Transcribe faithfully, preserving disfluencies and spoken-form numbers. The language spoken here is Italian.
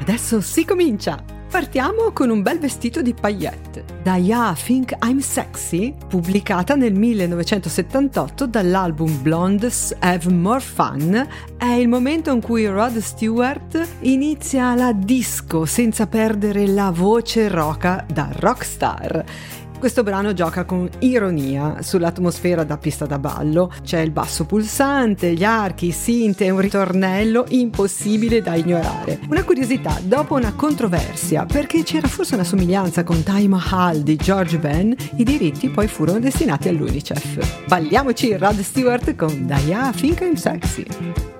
Adesso si comincia! Partiamo con un bel vestito di paillette. Da Yeah, Think I'm Sexy, pubblicata nel millenovecentosettantotto dall'album Blondes Have More Fun, è il momento in cui Rod Stewart inizia la disco senza perdere la voce roca da rockstar. Questo brano gioca con ironia sull'atmosfera da pista da ballo. C'è il basso pulsante, gli archi, i synth e un ritornello impossibile da ignorare. Una curiosità, dopo una controversia, perché c'era forse una somiglianza con Taj Mahal di George Ben, i diritti poi furono destinati all'UNICEF. Balliamoci Rod Stewart con Yeah, Think I'm Sexy.